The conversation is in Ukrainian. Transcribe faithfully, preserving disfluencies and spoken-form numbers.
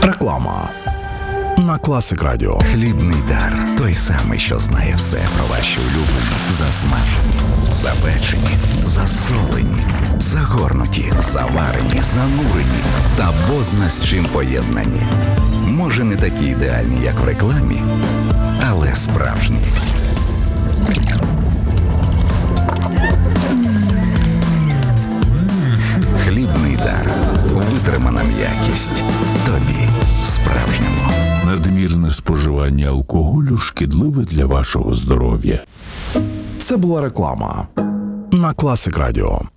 Реклама на Класик Радіо. Хлібний дар. Той самий, що знає все про ваші улюблені, засмажені, запечені, засолені, загорнуті, заварені, занурені та бозна з чим поєднані. Може, не такі ідеальні, як в рекламі, але справжні. Хлібний дар. Витримана м'якість. Тобі справжньому. Надмірне споживання алкоголю шкідливе для вашого здоров'я. Це була реклама на Класик Радіо.